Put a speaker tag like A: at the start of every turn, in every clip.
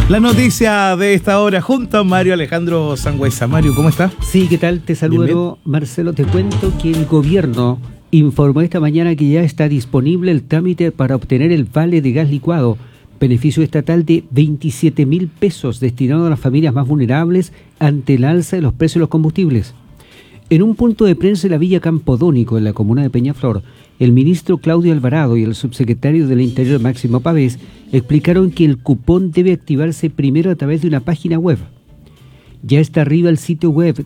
A: La noticia de esta hora junto a Mario Alejandro Sangüesa. Mario, ¿cómo está?
B: Sí, ¿qué tal? Te saludo, bien. Marcelo. Te cuento que el gobierno informó esta mañana que ya está disponible el trámite para obtener el vale de gas licuado, beneficio estatal de 27.000 pesos destinado a las familias más vulnerables ante el alza de los precios de los combustibles. En un punto de prensa en la Villa Campodónico, en la comuna de Peñaflor, el ministro Claudio Alvarado y el subsecretario del Interior Máximo Pavés explicaron que el cupón debe activarse primero a través de una página web. Ya está arriba el sitio web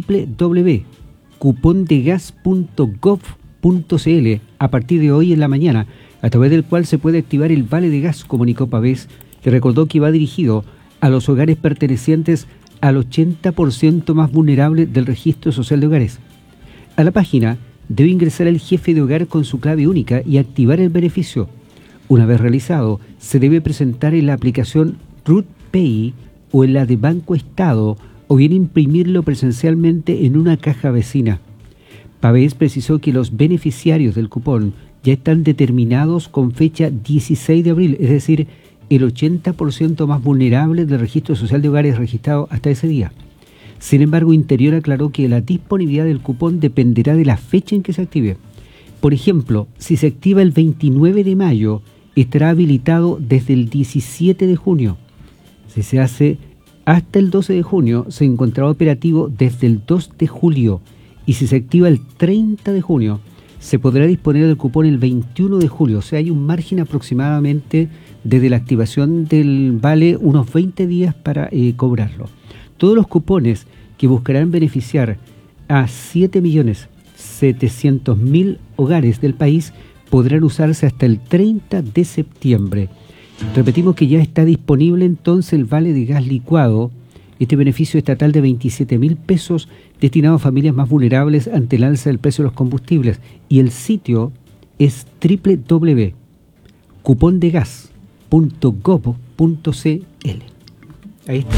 B: www.cupondegas.gov.cl a partir de hoy en la mañana, a través del cual se puede activar el vale de gas, comunicó Pavés, que recordó que va dirigido a los hogares pertenecientes al 80% más vulnerable del registro social de hogares. A la página debe ingresar el jefe de hogar con su clave única y activar el beneficio. Una vez realizado, se debe presentar en la aplicación RUT-Pay o en la de Banco Estado, o bien imprimirlo presencialmente en una caja vecina. Pavés precisó que los beneficiarios del cupón ya están determinados con fecha 16 de abril, es decir, el 80% más vulnerable del registro social de hogares registrado hasta ese día. Sin embargo, Interior aclaró que la disponibilidad del cupón dependerá de la fecha en que se active. Por ejemplo, si se activa el 29 de mayo, estará habilitado desde el 17 de junio. Si se hace hasta el 12 de junio, se encontrará operativo desde el 2 de julio. Y si se activa el 30 de junio, se podrá disponer del cupón el 21 de julio. O sea, hay un margen aproximadamente desde la activación del vale, unos 20 días para cobrarlo. Todos los cupones que buscarán beneficiar a 7.700.000 hogares del país podrán usarse hasta el 30 de septiembre. Repetimos que ya está disponible entonces el vale de gas licuado, este beneficio estatal de 27.000 pesos destinado a familias más vulnerables ante el alza del precio de los combustibles. Y el sitio es www.cupondegas.gov.cl. Ahí está.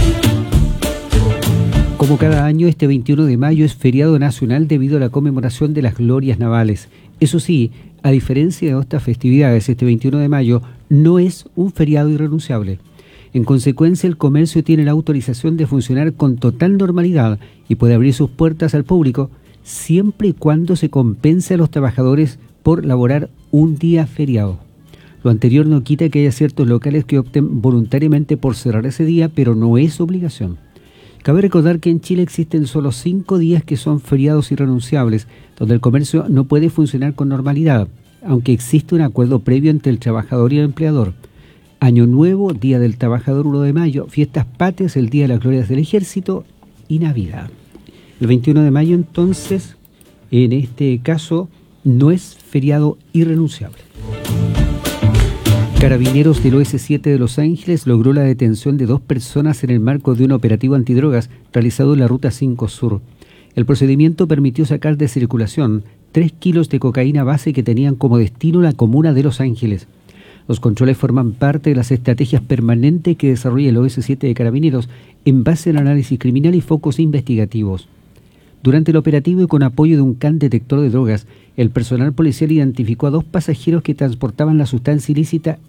B: Como cada año, este 21 de mayo es feriado nacional debido a la conmemoración de las glorias navales. Eso sí, a diferencia de otras festividades, este 21 de mayo no es un feriado irrenunciable. En consecuencia, el comercio tiene la autorización de funcionar con total normalidad y puede abrir sus puertas al público siempre y cuando se compense a los trabajadores por laborar un día feriado. Lo anterior no quita que haya ciertos locales que opten voluntariamente por cerrar ese día, pero no es obligación. Cabe recordar que en Chile existen solo 5 días que son feriados irrenunciables, donde el comercio no puede funcionar con normalidad, aunque existe un acuerdo previo entre el trabajador y el empleador. Año Nuevo, Día del Trabajador 1 de mayo, Fiestas Patrias, el Día de las Glorias del Ejército y Navidad. El 21 de mayo, entonces, en este caso, no es feriado irrenunciable. Carabineros del OS7 de Los Ángeles logró la detención de 2 personas en el marco de un operativo antidrogas realizado en la Ruta 5 Sur. El procedimiento permitió sacar de circulación 3 kilos de cocaína base que tenían como destino la comuna de Los Ángeles. Los controles forman parte de las estrategias permanentes que desarrolla el OS7 de Carabineros en base al análisis criminal y focos investigativos. Durante el operativo y con apoyo de un can detector de drogas, el personal policial identificó a 2 pasajeros que transportaban la sustancia ilícita